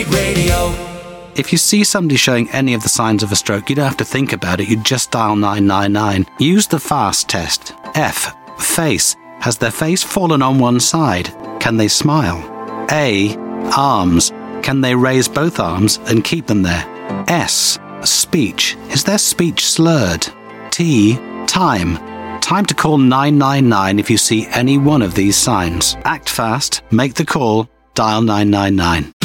Radio. If you see somebody showing any of the signs of a stroke, you don't have to think about it. You just dial 999. Use the FAST test. F. Face. Has their face fallen on one side? Can they smile? A. Arms. Can they raise both arms and keep them there? S. Speech. Is their speech slurred? T. Time. Time to call 999 if you see any one of these signs. Act fast, make the call, dial 999.